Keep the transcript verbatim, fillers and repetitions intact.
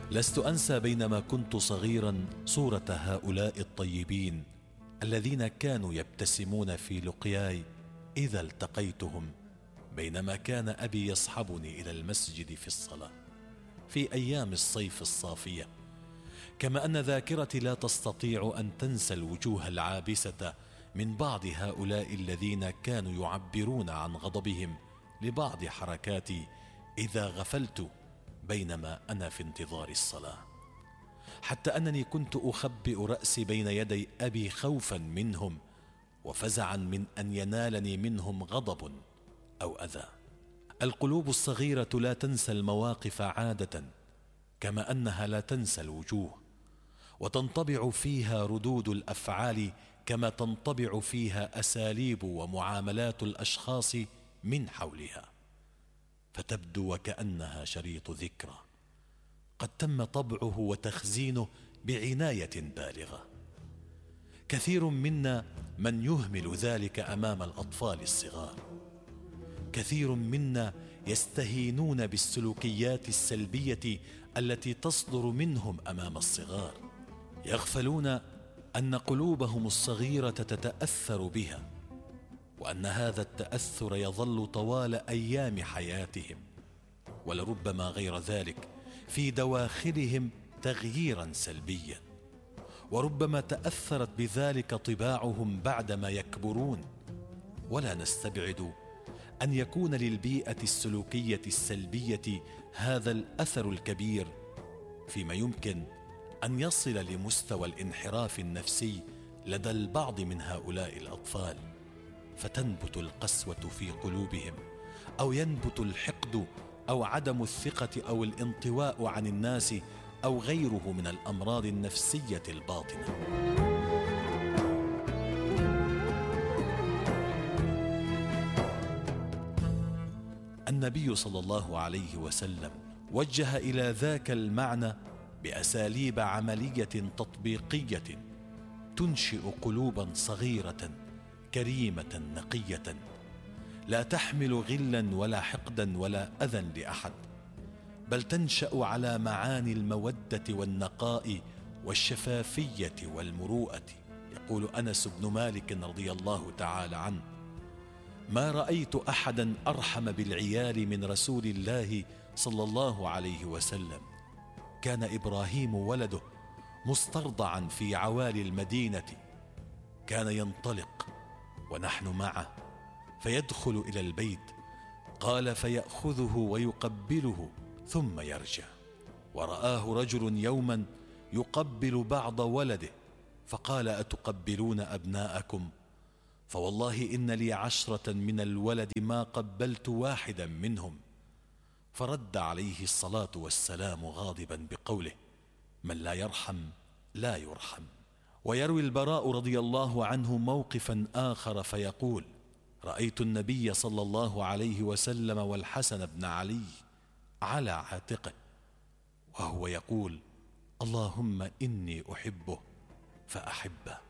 لست أنسى بينما كنت صغيرا صورة هؤلاء الطيبين الذين كانوا يبتسمون في لقياي إذا التقيتهم، بينما كان أبي يصحبني إلى المسجد في الصلاة في أيام الصيف الصافية. كما أن ذاكرتي لا تستطيع أن تنسى الوجوه العابسة من بعض هؤلاء الذين كانوا يعبرون عن غضبهم لبعض حركاتي إذا غفلت بينما أنا في انتظار الصلاة، حتى أنني كنت أخبئ رأسي بين يدي أبي خوفا منهم وفزعا من أن ينالني منهم غضب أو أذى. القلوب الصغيرة لا تنسى المواقف عادة، كما أنها لا تنسى الوجوه، وتنطبع فيها ردود الأفعال كما تنطبع فيها أساليب ومعاملات الأشخاص من حولها، فتبدو وكأنها شريط ذكرى قد تم طبعه وتخزينه بعناية بالغة. كثير منا من يهمل ذلك أمام الأطفال الصغار، كثير منا يستهينون بالسلوكيات السلبية التي تصدر منهم أمام الصغار، يغفلون أن قلوبهم الصغيرة تتأثر بها، وأن هذا التأثر يظل طوال أيام حياتهم، ولربما غير ذلك في دواخلهم تغييرا سلبيا، وربما تأثرت بذلك طباعهم بعدما يكبرون. ولا نستبعد أن يكون للبيئة السلوكية السلبية هذا الأثر الكبير، فيما يمكن أن يصل لمستوى الانحراف النفسي لدى البعض من هؤلاء الأطفال، فتنبت القسوة في قلوبهم، أو ينبت الحقد أو عدم الثقة أو الانطواء عن الناس أو غيره من الأمراض النفسية الباطنة. النبي صلى الله عليه وسلم وجه إلى ذاك المعنى بأساليب عملية تطبيقية تنشئ قلوبا صغيرة كريمة نقية لا تحمل غلا ولا حقدا ولا أذى لأحد، بل تنشأ على معاني المودة والنقاء والشفافية والمروءة. يقول أنس بن مالك رضي الله تعالى عنه: ما رأيت أحدا أرحم بالعيال من رسول الله صلى الله عليه وسلم. كان إبراهيم ولده مسترضعا في عوالي المدينة، كان ينطلق ونحن معه فيدخل إلى البيت، قال فيأخذه ويقبله ثم يرجع. ورآه رجل يوما يقبل بعض ولده فقال: أتقبلون أبناءكم؟ فوالله إن لي عشرة من الولد ما قبلت واحدا منهم. فرد عليه الصلاة والسلام غاضبا بقوله: من لا يرحم لا يرحم. ويروي البراء رضي الله عنه موقفا آخر فيقول: رأيت النبي صلى الله عليه وسلم والحسن بن علي على عاتقه وهو يقول: اللهم إني أحبه فأحبه.